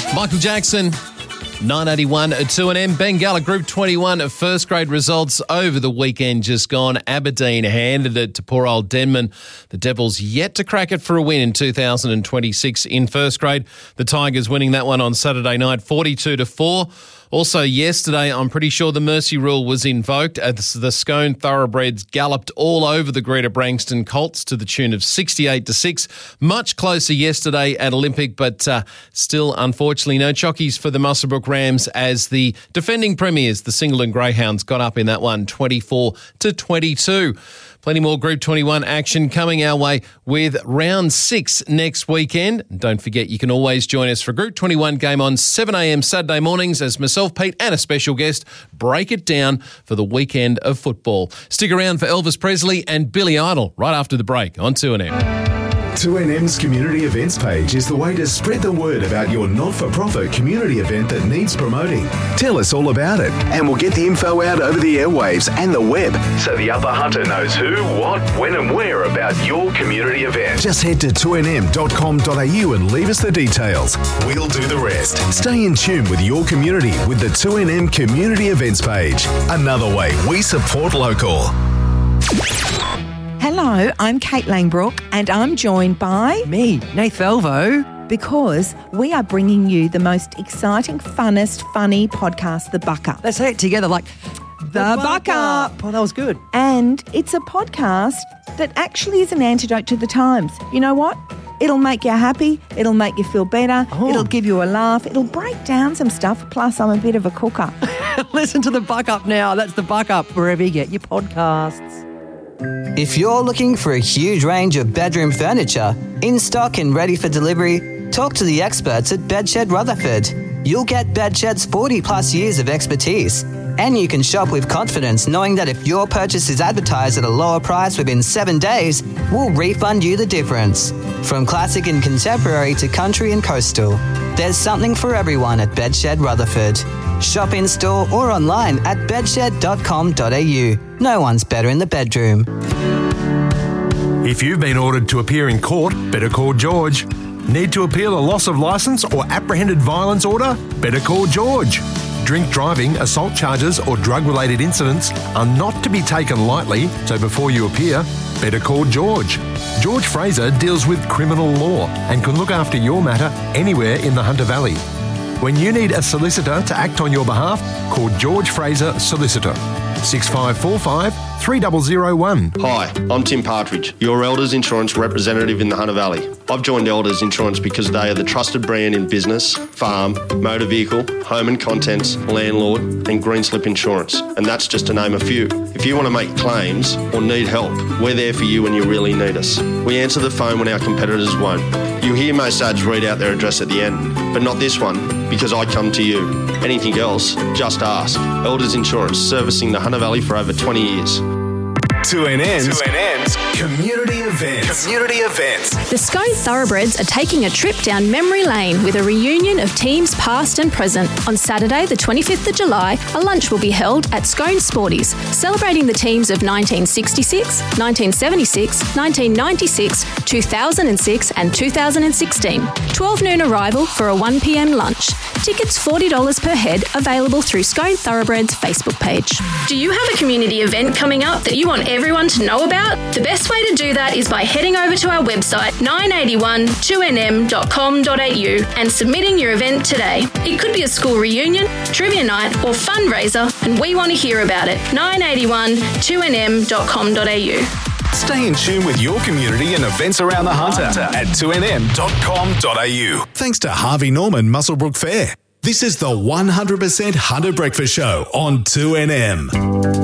Michael Jackson, 981 at 2NM. Bengala Group 21 first grade results over the weekend just gone. Aberdeen handed it to poor old Denman. The Devils yet to crack it for a win in 2026 in first grade. The Tigers winning that one on Saturday night, 42-4. Also yesterday, I'm pretty sure the mercy rule was invoked as the Scone Thoroughbreds galloped all over the Greater Branxton Colts to the tune of 68-6. Much closer yesterday at Olympic, but still, unfortunately, no chockies for the Muswellbrook Rams as the defending premiers, the Singleton Greyhounds, got up in that one 24-22. Plenty more Group 21 action coming our way with round 6 next weekend. Don't forget, you can always join us for Group 21 game on 7 a.m. Saturday mornings as myself, Pete, and a special guest break it down for the weekend of football. Stick around for Elvis Presley and Billy Idol right after the break on 2NM. 2NM's community events page is the way to spread the word about your not-for-profit community event that needs promoting. Tell us all about it, and we'll get the info out over the airwaves and the web so the upper hunter knows who, what, when and where about your community event. Just head to 2nm.com.au and leave us the details. We'll do the rest. Stay in tune with your community with the 2NM community events page. Another way we support local. Hello, I'm Kate Langbrook and I'm joined by... Me, Nath Velvo. Because we are bringing you the most exciting, funnest, funny podcast, The Buck Up. Let's say it together like... The Buck Up. Oh, that was good. And it's a podcast that actually is an antidote to the times. You know what? It'll make you happy. It'll make you feel better. Oh. It'll give you a laugh. It'll break down some stuff. Plus, I'm a bit of a cooker. Listen to The Buck Up now. That's The Buck Up, wherever you get your podcasts. If you're looking for a huge range of bedroom furniture, in stock and ready for delivery, talk to the experts at Bedshed Rutherford. You'll get Bedshed's 40-plus years of expertise, and you can shop with confidence knowing that if your purchase is advertised at a lower price within 7 days, we'll refund you the difference. From classic and contemporary to country and coastal, there's something for everyone at Bedshed Rutherford. Shop in store or online at bedshed.com.au. No one's better in the bedroom. If you've been ordered to appear in court, better call George. Need to appeal a loss of licence or apprehended violence order? Better call George. Drink driving, assault charges or drug-related incidents are not to be taken lightly, so before you appear, better call George. George Fraser deals with criminal law and can look after your matter anywhere in the Hunter Valley. When you need a solicitor to act on your behalf, call George Fraser Solicitor. 6545 3001. Hi, I'm Tim Partridge, your Elders Insurance representative in the Hunter Valley. I've joined Elders Insurance because they are the trusted brand in business, farm, motor vehicle, home and contents, landlord and green slip insurance. And that's just to name a few. If you want to make claims or need help, we're there for you when you really need us. We answer the phone when our competitors won't. You hear most ads read out their address at the end, but not this one, because I come to you. Anything else, just ask. Elders Insurance, servicing the Hunter Valley for over 20 years. 2NM's community events. Community events. The Scone Thoroughbreds are taking a trip down memory lane with a reunion of teams past and present. On Saturday, the 25th of July, a lunch will be held at Scone Sporties, celebrating the teams of 1966, 1976, 1996, 2006 and 2016. 12 noon arrival for a 1 p.m. lunch. Tickets $40 per head, available through Scone Thoroughbreds Facebook page. Do you have a community event coming up that you want everyone to know about? The best way to do that is by heading over to our website 981-2nm.com.au and submitting your event today. It could be a school reunion, trivia night or fundraiser, and we want to hear about it. 981-2nm.com.au. Stay in tune with your community and events around the Hunter at 2nm.com.au. Thanks to Harvey Norman Muswellbrook Fair. This is the 100% Hunter Breakfast Show on 2NM.